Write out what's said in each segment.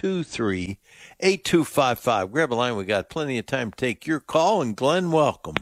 833-8255. Grab a line. We got plenty of time to take your call. And Glenn, welcome.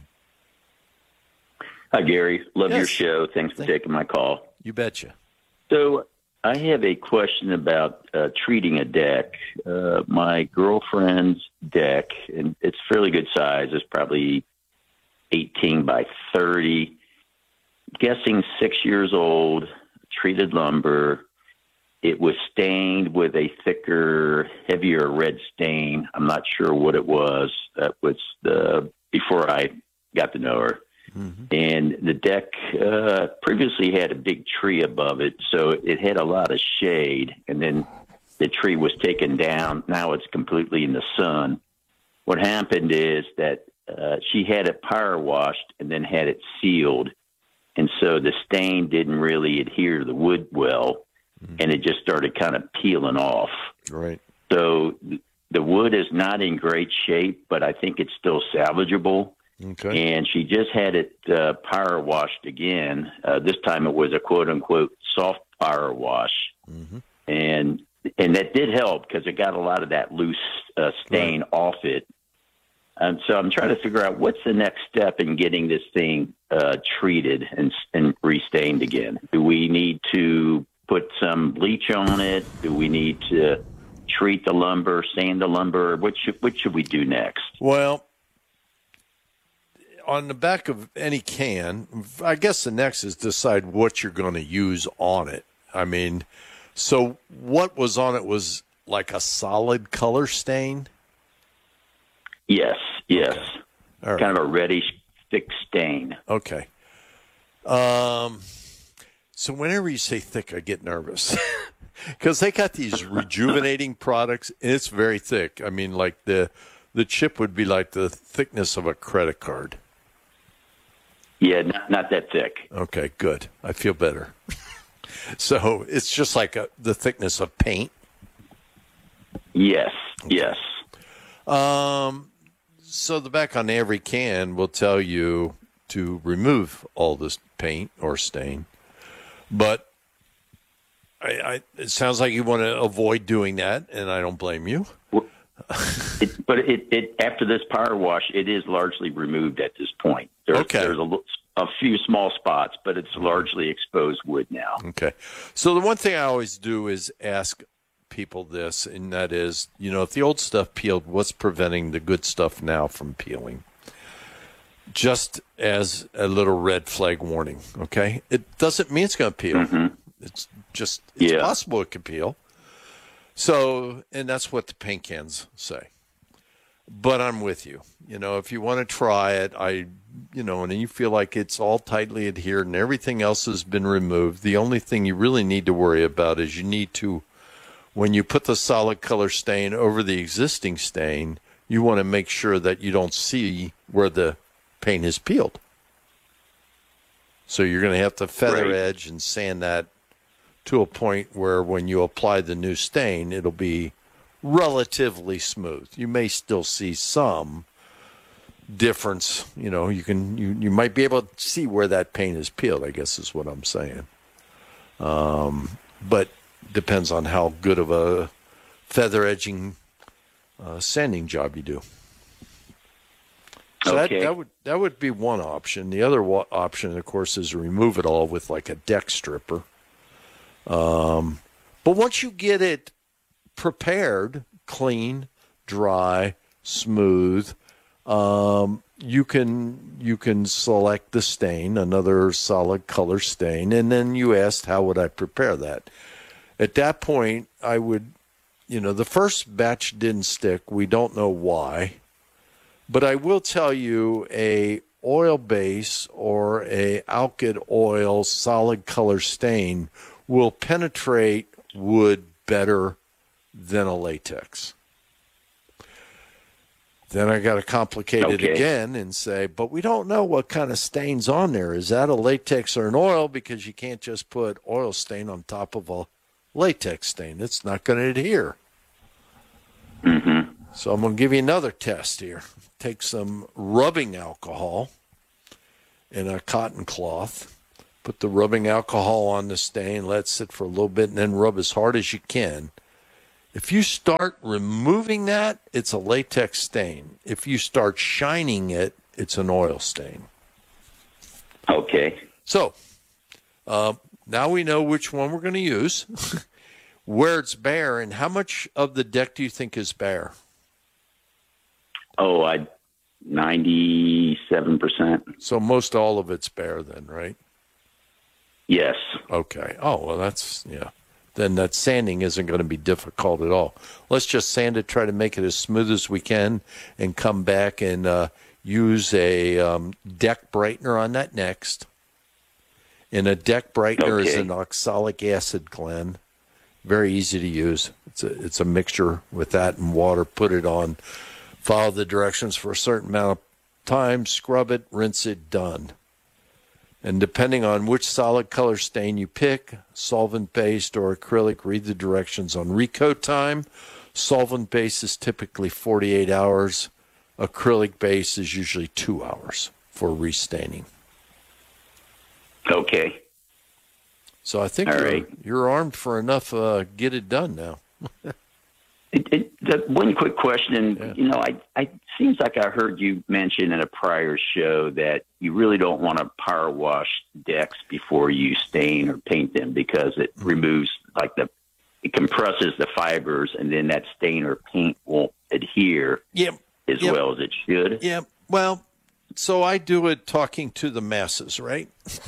Hi, Gary. Love your show. Thanks for taking my call. You betcha. So I have a question about treating a deck. My girlfriend's deck, and it's fairly good size. It's probably 18 by 30. Guessing 6 years old, treated lumber. It was stained with a thicker, heavier red stain. I'm not sure what it was. That was before I got to know her. Mm-hmm. And the deck previously had a big tree above it, so it had a lot of shade. And then the tree was taken down. Now it's completely in the sun. What happened is that she had it power washed and then had it sealed. And so the stain didn't really adhere to the wood well, and it just started kind of peeling off. Right. So the wood is not in great shape, but I think it's still salvageable. Okay. And she just had it power washed again. This time it was a quote-unquote soft power wash. Mm-hmm. And that did help because it got a lot of that loose stain off it. So I'm trying to figure out what's the next step in getting this thing treated and restained again. Do we need to put some bleach on it? Do we need to treat the lumber, sand the lumber? What should we do next? Well, on the back of any can, I guess the next is decide what you're going to use on it. I mean, so what was on it was like a solid color stain? Yes. Okay. All right. Kind of a reddish, thick stain. Okay. So whenever you say thick, I get nervous because they got these rejuvenating products, and it's very thick. I mean, like the chip would be like the thickness of a credit card. Yeah, not that thick. Okay, good. I feel better. So it's just like the thickness of paint? Yes, okay. Yes. So the back on every can will tell you to remove all this paint or stain. But it sounds like you want to avoid doing that, and I don't blame you. But after this power wash, it is largely removed at this point. There's a few small spots, but it's largely exposed wood now. Okay. So the one thing I always do is ask people this, and that is, if the old stuff peeled, what's preventing the good stuff now from peeling? Just as a little red flag warning, okay? It doesn't mean it's going to peel. Mm-hmm. It's possible it could peel. So, and that's what the paint cans say. But I'm with you. If you want to try it, and you feel like it's all tightly adhered and everything else has been removed, the only thing you really need to worry about is you need to, when you put the solid color stain over the existing stain, you want to make sure that you don't see where the paint is peeled. So you're going to have to feather edge and sand that to a point where when you apply the new stain, it'll be relatively smooth. You may still see some difference. You might be able to see where that paint is peeled, I guess is what I'm saying. But depends on how good of a feather edging sanding job you do. So that would be one option. The other option, of course, is to remove it all with like a deck stripper. But once you get it prepared, clean, dry, smooth, you can select the stain, another solid color stain, and then you asked how would I prepare that. At that point, I would, the first batch didn't stick. We don't know why. But I will tell you a oil base or a alkyd oil solid color stain will penetrate wood better than a latex. Then I got to complicate it again and say, but we don't know what kind of stain's on there. Is that a latex or an oil? Because you can't just put oil stain on top of a latex stain. It's not going to adhere. Mm-hmm. So I'm going to give you another test here. Take some rubbing alcohol in a cotton cloth. Put the rubbing alcohol on the stain, let it sit for a little bit, and then rub as hard as you can. If you start removing that, it's a latex stain. If you start shining it, it's an oil stain. Okay. So now we know which one we're going to use, where it's bare, and how much of the deck do you think is bare? Oh, 97%. So most all of it's bare then, right? Yes. Okay. Oh, well, that's, yeah. Then that sanding isn't going to be difficult at all. Let's just sand it, try to make it as smooth as we can, and come back and use a deck brightener on that next. And a deck brightener is an oxalic acid, Glenn. Very easy to use. It's a mixture with that and water. Put it on. Follow the directions for a certain amount of time. Scrub it, rinse it, done. And depending on which solid color stain you pick, solvent-based or acrylic, read the directions on recoat time. Solvent-based is typically 48 hours. Acrylic-based is usually 2 hours for restaining. Okay. So I think you're armed for enough get it done now. One quick question, I seems like I heard you mention in a prior show that you really don't want to power wash decks before you stain or paint them because it removes it compresses the fibers, and then that stain or paint won't adhere as well as it should. Yeah. Well, so I do it talking to the masses, right?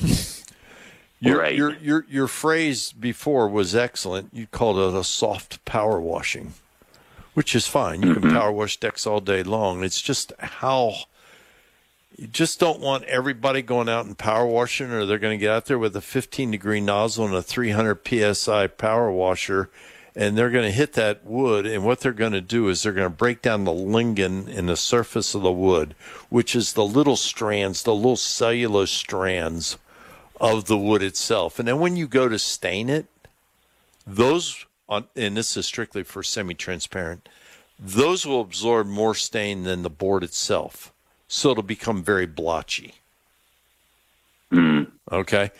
Your phrase before was excellent. You called it a soft power washing, which is fine. You can power wash decks all day long. It's just how you just don't want everybody going out and power washing, or they're going to get out there with a 15-degree nozzle and a 300 psi power washer, and they're going to hit that wood. And what they're going to do is they're going to break down the lignin in the surface of the wood, which is the little strands, the little cellulose strands of the wood itself. And then when you go to stain it, those, and this is strictly for semi-transparent, those will absorb more stain than the board itself. So it'll become very blotchy. Okay?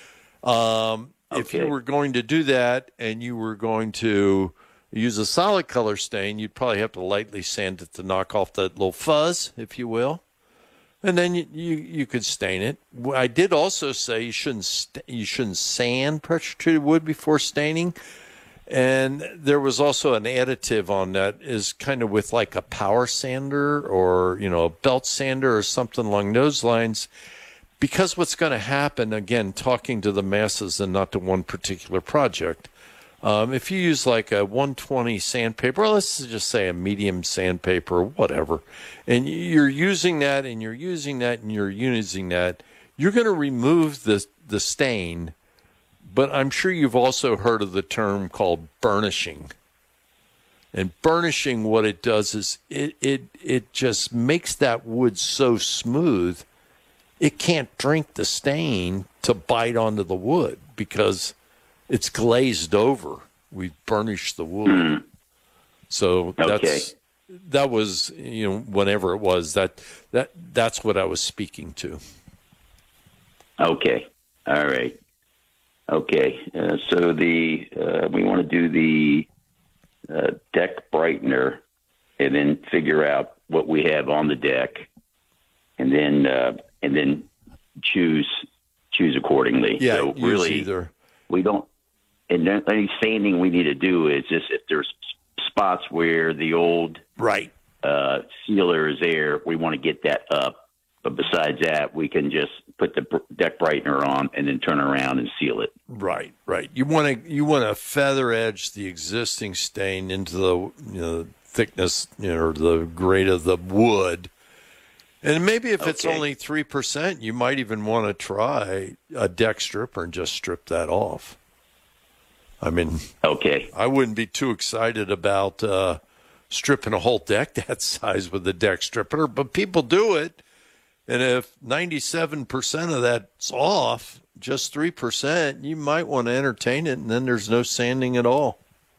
If you were going to do that and you were going to use a solid color stain, you'd probably have to lightly sand it to knock off that little fuzz, if you will. And then you could stain it. I did also say you shouldn't sand pressure treated wood before staining. And there was also an additive on that is kind of with like a power sander or, a belt sander or something along those lines. Because what's going to happen, again, talking to the masses and not to one particular project, if you use like a 120 sandpaper, or let's just say a medium sandpaper or whatever, and you're using that and you're using that and you're using that, you're going to remove the stain. But I'm sure you've also heard of the term called burnishing. And burnishing, what it does is it just makes that wood so smooth, it can't drink the stain to bite onto the wood because it's glazed over. We burnished the wood. So that was, whenever it was, that's what I was speaking to. Okay. All right. Okay, so we want to do the deck brightener, and then figure out what we have on the deck, and then choose accordingly. Yeah, so really, we don't. And then any sanding we need to do is just if there's spots where the old sealer is there, we want to get that up. But besides that, we can just put the deck brightener on and then turn around and seal it. Right. You want to feather edge the existing stain into the thickness or the grade of the wood. And maybe if it's only 3%, you might even want to try a deck stripper and just strip that off. I mean, I wouldn't be too excited about stripping a whole deck that size with a deck stripper, but people do it. And if 97% of that's off, just 3%, you might want to entertain it, and then there's no sanding at all.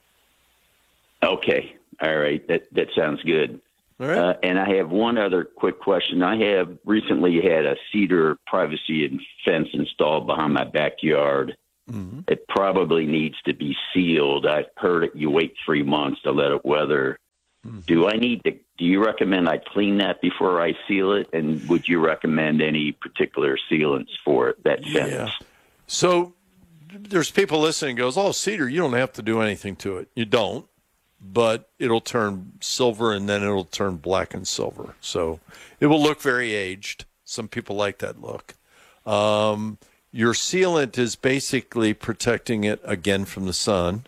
Okay. All right. That sounds good. All right. And I have one other quick question. I have recently had a cedar privacy and fence installed behind my backyard. it probably needs to be sealed. I've heard it, you wait 3 months to let it weather. Do you recommend I clean that before I seal it? And would you recommend any particular sealants for it, that sentence? So there's people listening goes, oh, cedar, you don't have to do anything to it. You don't, but it'll turn silver and then it'll turn black and silver. So it will look very aged. Some people like that look. Your sealant is basically protecting it again from the sun.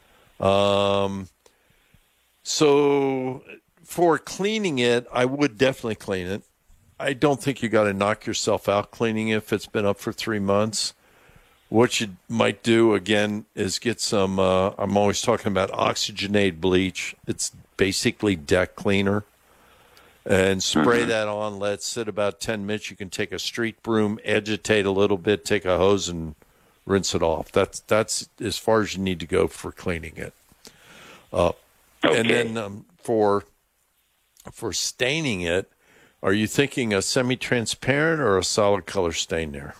So for cleaning it, I would definitely clean it. I don't think you got to knock yourself out cleaning it if it's been up for 3 months. What you might do, again, is get some, I'm always talking about oxygenated bleach. It's basically deck cleaner. And spray that on, let it sit about 10 minutes. You can take a street broom, agitate a little bit, take a hose and rinse it off. That's as far as you need to go for cleaning it. And then for staining it, are you thinking a semi-transparent or a solid color stain there?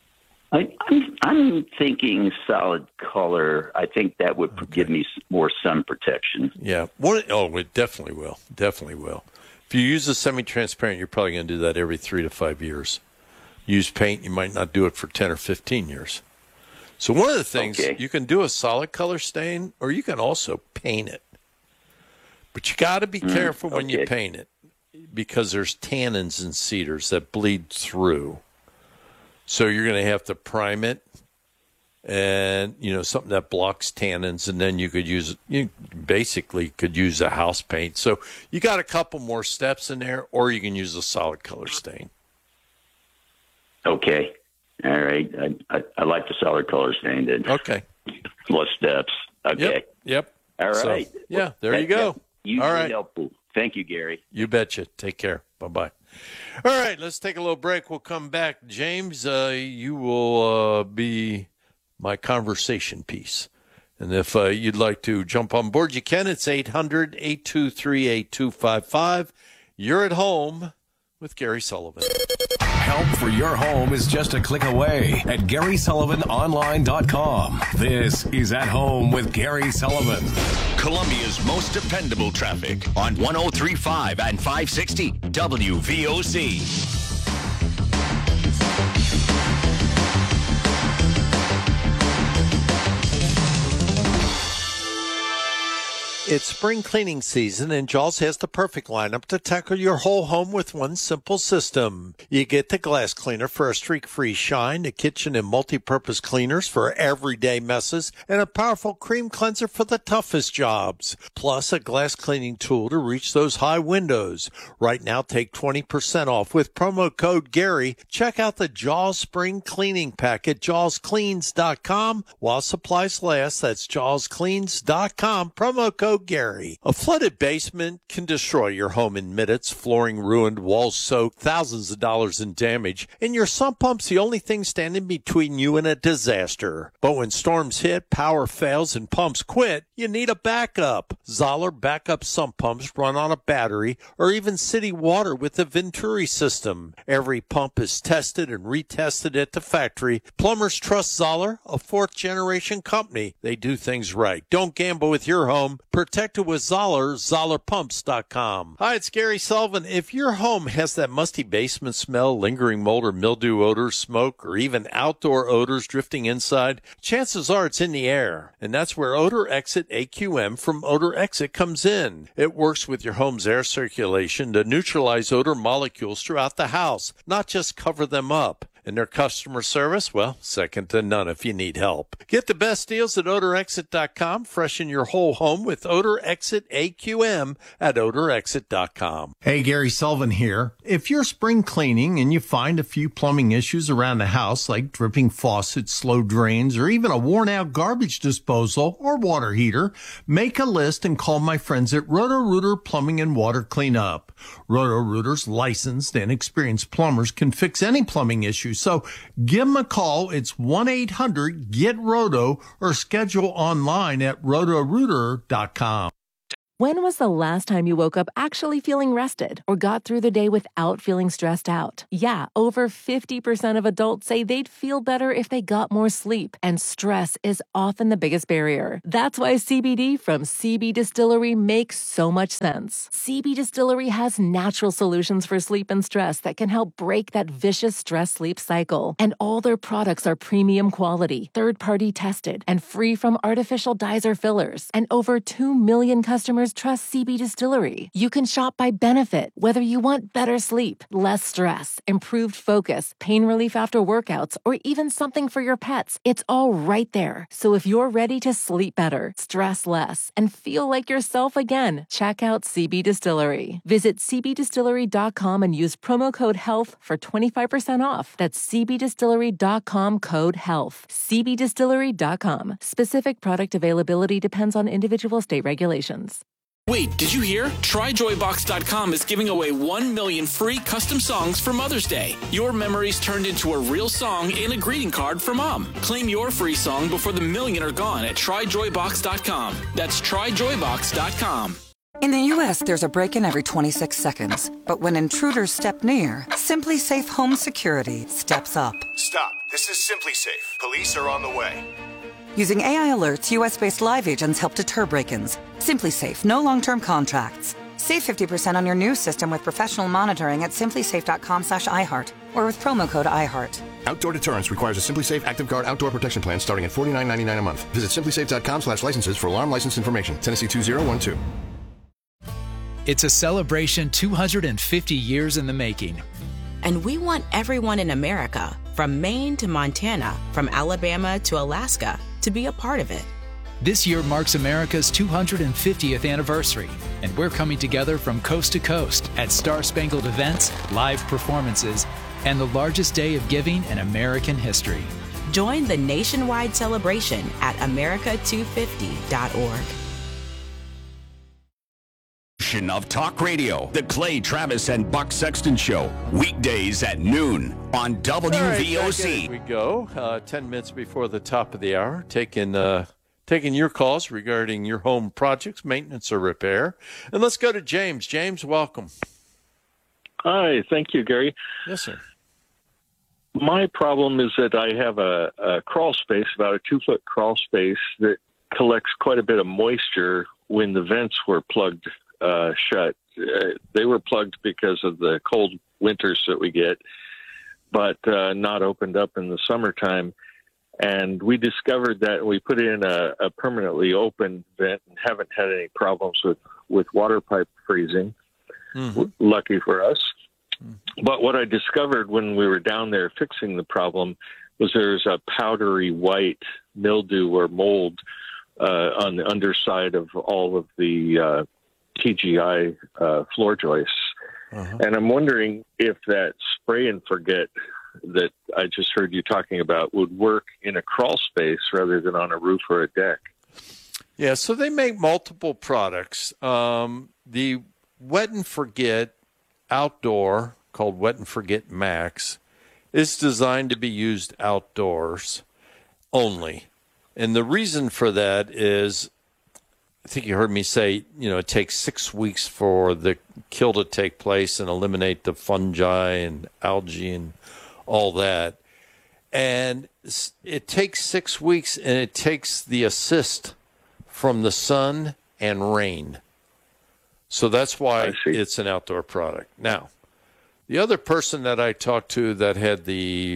I'm thinking solid color. I think that would give me more sun protection. Yeah. It definitely will. Definitely will. If you use a semi-transparent, you're probably going to do that every 3 to 5 years. Use paint, you might not do it for 10 or 15 years. So one of the things, you can do a solid color stain, or you can also paint it. But you got to be careful when you paint it, because there's tannins in cedars that bleed through. So you're going to have to prime it, and something that blocks tannins, and then you basically could use a house paint. So you got a couple more steps in there, or you can use a solid color stain. Okay, all right. I like the solid color stain. Then less steps. Okay. Yep. All right. So, there you go. Usually all right. Helpful. Thank you, Gary. You betcha. Take care. Bye-bye. All right, let's take a little break. We'll come back. James, you will be my conversation piece. And if you'd like to jump on board, you can. It's 800-823-8255. You're at home with Gary Sullivan. Help for your home is just a click away at GarySullivanOnline.com. This is At Home with Gary Sullivan. Columbia's most dependable traffic on 103.5 and 560 WVOC. It's spring cleaning season, and Jaws has the perfect lineup to tackle your whole home with one simple system. You get the glass cleaner for a streak-free shine, the kitchen and multi-purpose cleaners for everyday messes, and a powerful cream cleanser for the toughest jobs. Plus, a glass cleaning tool to reach those high windows. Right now, take 20% off with promo code Gary. Check out the Jaws Spring Cleaning Pack at JawsCleans.com. While supplies last, that's JawsCleans.com. Promo code Gary. A flooded basement can destroy your home in minutes. Flooring ruined, walls soaked, thousands of dollars in damage, and your sump pump's the only thing standing between you and a disaster. But when storms hit, power fails, and pumps quit, you need a backup. Zoller backup sump pumps run on a battery or even city water with the Venturi system. Every pump is tested and retested at the factory. Plumbers trust Zoller, a fourth-generation company. They do things right. Don't gamble with your home. Protect it with Zoller, ZollerPumps.com. Hi, it's Gary Sullivan. If your home has that musty basement smell, lingering mold or mildew odors, smoke, or even outdoor odors drifting inside, chances are it's in the air. And that's where Odor Exit AQM from Odor Exit comes in. It works with your home's air circulation to neutralize odor molecules throughout the house, not just cover them up. And their customer service, well, second to none if you need help. Get the best deals at OdorExit.com. Freshen your whole home with Odor Exit AQM at OdorExit.com. Hey, Gary Sullivan here. If you're spring cleaning and you find a few plumbing issues around the house, like dripping faucets, slow drains, or even a worn-out garbage disposal or water heater, make a list and call my friends at Roto-Rooter Plumbing and Water Cleanup. Roto-Rooter's licensed and experienced plumbers can fix any plumbing issue. So give them a call. It's 1-800-GET-ROTO or schedule online at rotorooter.com. When was the last time you woke up actually feeling rested or got through the day without feeling stressed out? Yeah, over 50% of adults say they'd feel better if they got more sleep, and stress is often the biggest barrier. That's why CBD from CB Distillery makes so much sense. CB Distillery has natural solutions for sleep and stress that can help break that vicious stress-sleep cycle. And all their products are premium quality, third-party tested, and free from artificial dyes or fillers. And over 2 million customers trust CB Distillery. You can shop by benefit, whether you want better sleep, less stress, improved focus, pain relief after workouts, or even something for your pets. It's all right there. So if you're ready to sleep better, stress less, and feel like yourself again, check out CB Distillery. Visit cbdistillery.com and use promo code HEALTH for 25% off. That's cbdistillery.com, code HEALTH. cbdistillery.com. Specific product availability depends on individual state regulations. Wait, did you hear? TryJoyBox.com is giving away 1 million free custom songs for Mother's Day. Your memories turned into a real song and a greeting card for Mom. Claim your free song before the million are gone at TryJoyBox.com. That's TryJoyBox.com. In the U.S., there's a break-in every 26 seconds. But when intruders step near, Simply Safe Home Security steps up. Stop. This is Simply Safe. Police are on the way. Using AI alerts, U.S.-based live agents help deter break-ins. Simply Safe, no long-term contracts. Save 50% on your new system with professional monitoring at simplysafe.com/iHeart or with promo code iHeart. Outdoor deterrence requires a Simply Safe Active Guard outdoor protection plan starting at $49.99 a month. Visit simplysafe.com/licenses for alarm license information. Tennessee 2012. It's a celebration 250 years in the making. And we want everyone in America, from Maine to Montana, from Alabama to Alaska, to be a part of it. This year marks America's 250th anniversary, and we're coming together from coast to coast at Star-Spangled events, live performances, and the largest day of giving in American history. Join the nationwide celebration at america250.org. Of Talk Radio, the Clay Travis and Buck Sexton Show, weekdays at noon on WVOC. Here we go. 10 minutes before the top of the hour, taking your calls regarding your home projects, maintenance, or repair. And let's go to James. James, welcome. Hi, thank you, Gary. Yes, sir. My problem is that I have a crawl space, about a 2-foot crawl space, that collects quite a bit of moisture when the vents were plugged shut. They were plugged because of the cold winters that we get, but not opened up in the summertime. And we discovered that we put in a permanently open vent and haven't had any problems with water pipe freezing. Mm-hmm. Lucky for us. Mm-hmm. But what I discovered when we were down there fixing the problem was there's a powdery white mildew or mold on the underside of all of the TGI floor joists. Uh-huh. And I'm wondering if that spray and forget that I just heard you talking about would work in a crawl space rather than on a roof or a deck. Yeah, so they make multiple products. The Wet and Forget Outdoor, called Wet and Forget Max, is designed to be used outdoors only. And the reason for that is, I think you heard me say, it takes 6 weeks for the kill to take place and eliminate the fungi and algae and all that. And it takes 6 weeks, and it takes the assist from the sun and rain. So that's why it's an outdoor product. Now, the other person that I talked to that had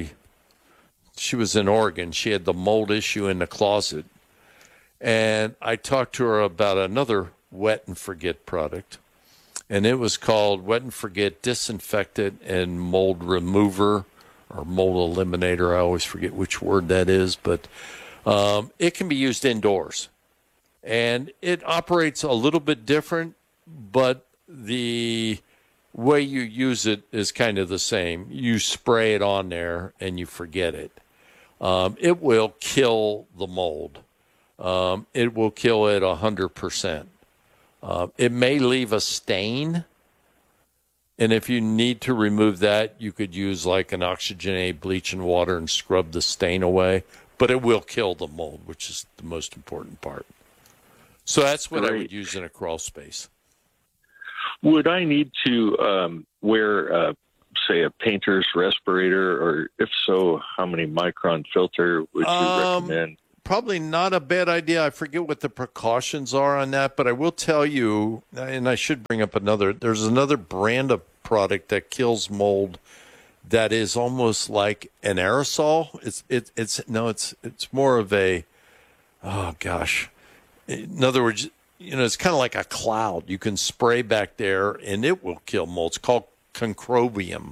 she was in Oregon, she had the mold issue in the closet. And I talked to her about another Wet and Forget product, and it was called Wet and Forget Disinfectant and Mold Remover or Mold Eliminator. I always forget which word that is, but it can be used indoors. And it operates a little bit different, but the way you use it is kind of the same. You spray it on there and you forget it. It will kill the mold. It will kill it 100%. It may leave a stain, and if you need to remove that, you could use like an oxygenated bleach and water and scrub the stain away, but it will kill the mold, which is the most important part. So that's what I would use in a crawl space. Would I need to wear, say, a painter's respirator, or if so, how many micron filter would you recommend? Probably not a bad idea. I forget what the precautions are on that, but I will tell you, and I should bring up there's another brand of product that kills mold that is almost like an aerosol. It's more of a, oh gosh. In other words, it's kind of like a cloud. You can spray back there and it will kill mold. It's called Concrobium.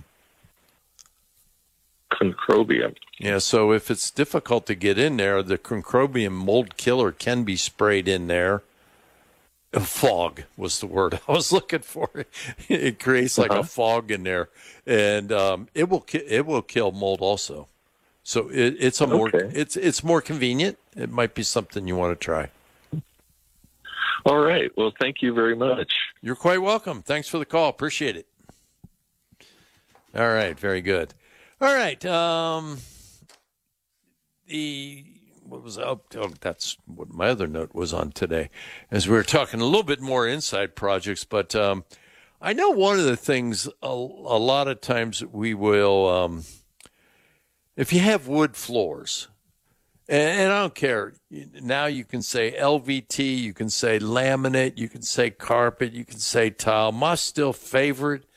Concrobium. Yeah, so if it's difficult to get in there, the Concrobium mold killer can be sprayed in there. Fog was the word I was looking for. It creates like a fog in there, and it will kill mold also. So it's more convenient. It might be something you want to try. All right. Well, thank you very much. You're quite welcome. Thanks for the call. Appreciate it. All right. Very good. All right. That's what my other note was on today, as we were talking a little bit more inside projects. But I know one of the things a lot of times we will, if you have wood floors, and I don't care, now you can say LVT, you can say laminate, you can say carpet, you can say tile. My still favorite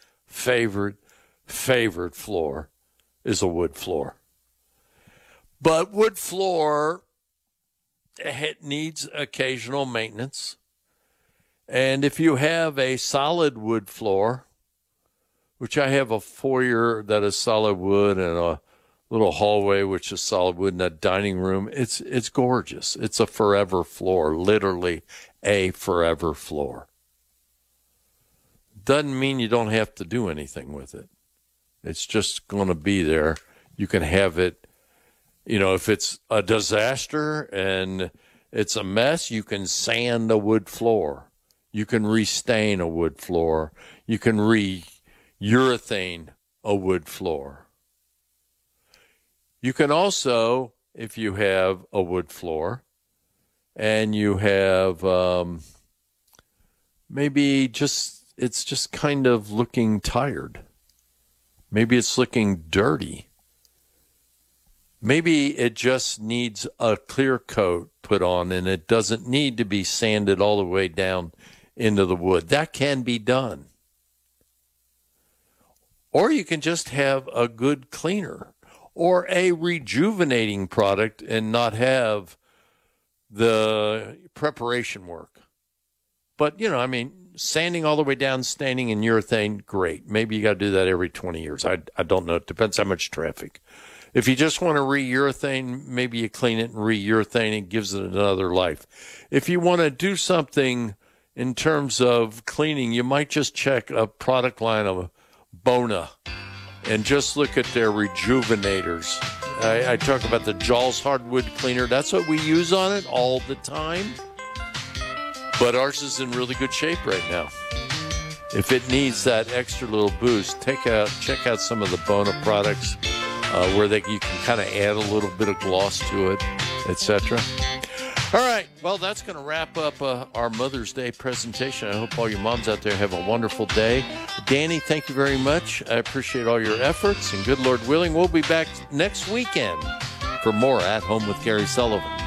floor is a wood floor. But wood floor, it needs occasional maintenance. And if you have a solid wood floor, which I have a foyer that is solid wood and a little hallway which is solid wood and a dining room, it's gorgeous. It's a forever floor, literally a forever floor. Doesn't mean you don't have to do anything with it. It's just going to be there. You can have it. If it's a disaster and it's a mess, you can sand a wood floor. You can restain a wood floor. You can re-urethane a wood floor. You can also, if you have a wood floor and you have it's just kind of looking tired. Maybe it's looking dirty. Maybe it just needs a clear coat put on and it doesn't need to be sanded all the way down into the wood. That can be done. Or you can just have a good cleaner or a rejuvenating product and not have the preparation work. But, sanding all the way down, staining in urethane, great. Maybe you got to do that every 20 years. I don't know. It depends how much traffic. If you just want to re-urethane, maybe you clean it and re-urethane and gives it another life. If you want to do something in terms of cleaning, you might just check a product line of Bona and just look at their rejuvenators. I talk about the Jaws hardwood cleaner. That's what we use on it all the time. But ours is in really good shape right now. If it needs that extra little boost, check out some of the Bona products. Where you can kind of add a little bit of gloss to it, etc. All right, well, that's going to wrap up our Mother's Day presentation. I hope all your moms out there have a wonderful day. Danny, thank you very much. I appreciate all your efforts, and good Lord willing, we'll be back next weekend for more At Home with Gary Sullivan.